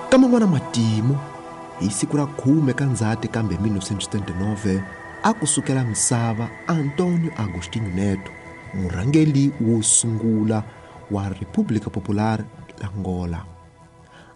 Ka man'wana matimu, hi siku ra 10 ka Ndzhati kambe 1979, a ku sukela misava Antônio Agostinho Neto, murhangeri wo sungula wa República Popular Angola.